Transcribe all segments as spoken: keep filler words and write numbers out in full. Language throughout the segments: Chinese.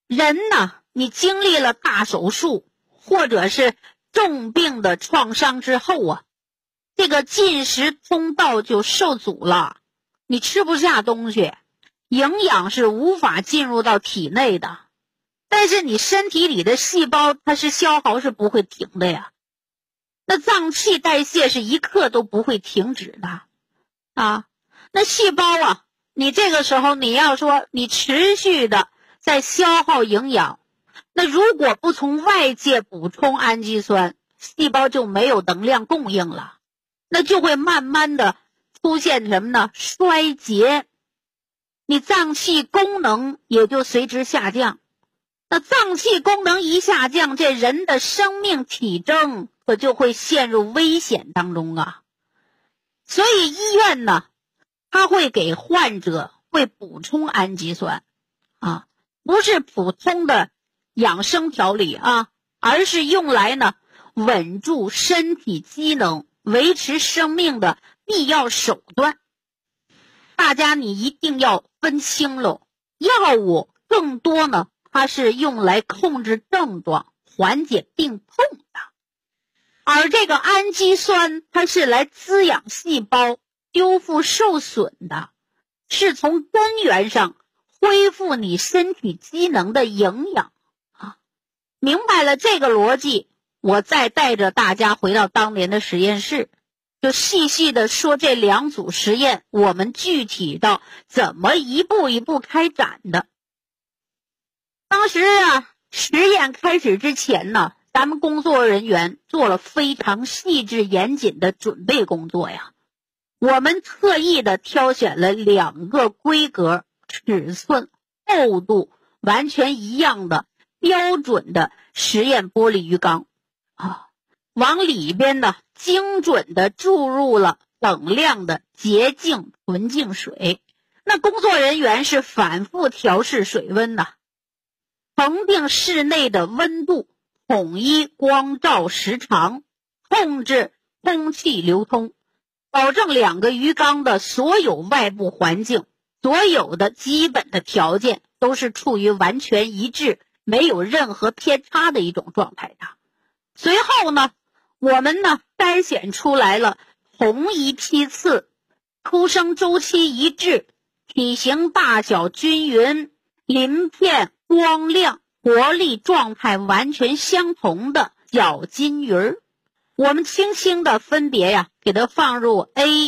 人呢，你经历了大手术或者是重病的创伤之后啊，这个进食通道就受阻了，你吃不下东西，营养是无法进入到体内的。但是你身体里的细胞它是消耗是不会停的呀，那脏器代谢是一刻都不会停止的啊。那细胞啊，你这个时候你要说你持续的在消耗营养，那如果不从外界补充氨基酸，细胞就没有能量供应了，那就会慢慢的出现什么呢？衰竭，你脏器功能也就随之下降。那脏器功能一下降，这人的生命体征可就会陷入危险当中啊。所以医院呢，他会给患者会补充氨基酸啊，不是普通的养生调理啊，而是用来呢稳住身体机能、维持生命的必要手段。大家你一定要分清喽，药物更多呢它是用来控制症状、缓解病痛的，而这个氨基酸它是来滋养细胞、修复受损的，是从根源上恢复你身体机能的营养啊！明白了这个逻辑，我再带着大家回到当年的实验室，就细细的说这两组实验，我们具体到怎么一步一步开展的。当时啊，实验开始之前呢，咱们工作人员做了非常细致严谨的准备工作呀。我们特意的挑选了两个规格、尺寸、厚度完全一样的标准的实验玻璃鱼缸啊，往里边呢精准的注入了等量的洁净纯净水。那工作人员是反复调试水温的，恒定室内的温度，统一光照时长，控制空气流通，保证两个鱼缸的所有外部环境，所有的基本的条件都是处于完全一致，没有任何偏差的一种状态的。随后呢，我们呢筛选出来了同一批次，出生周期一致，体型大小均匀，鳞片光亮，活力状态完全相同的小金鱼儿，我们轻轻的分别呀，给它放入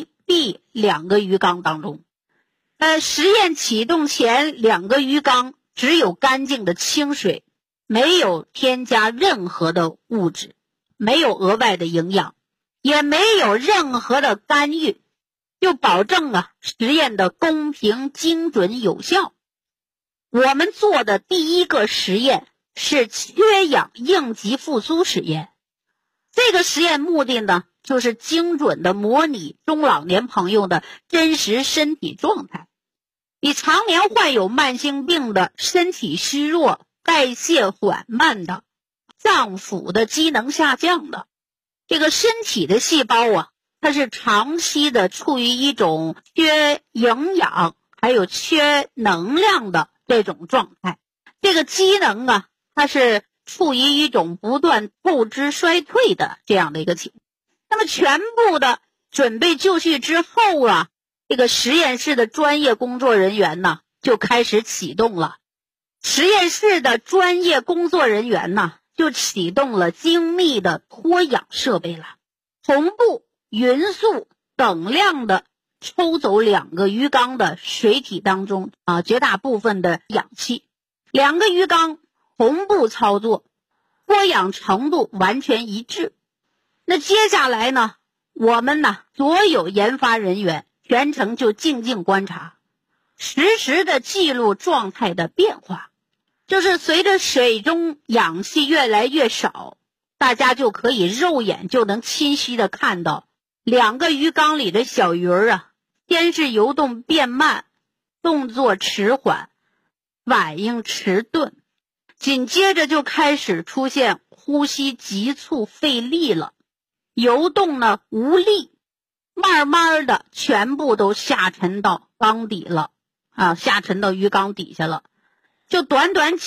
A、B 两个鱼缸当中。呃，实验启动前，两个鱼缸只有干净的清水，没有添加任何的物质，没有额外的营养，也没有任何的干预，就保证啊实验的公平、精准、有效。我们做的第一个实验是缺氧应急复苏实验。这个实验目的呢，就是精准的模拟中老年朋友的真实身体状态。你常年患有慢性病的、身体虚弱、代谢缓慢的、脏腑的机能下降的，这个身体的细胞啊，它是长期的处于一种缺营养还有缺能量的这种状态，这个机能啊，它是处于一种不断透支衰退的这样的一个情况。那么全部的准备就绪之后啊，这个实验室的专业工作人员呢就开始启动了。实验室的专业工作人员呢就启动了精密的脱氧设备了，同步匀速等量的抽走两个鱼缸的水体当中啊绝大部分的氧气，两个鱼缸同步操作，脱氧程度完全一致。那接下来呢，我们呢所有研发人员全程就静静观察，实时的记录状态的变化。就是随着水中氧气越来越少，大家就可以肉眼就能清晰的看到两个鱼缸里的小鱼儿啊，先是游动变慢，动作迟缓，反应迟钝，紧接着就开始出现呼吸急促费力了，游动呢无力，慢慢的全部都下沉到缸底了啊，下沉到鱼缸底下了。就短短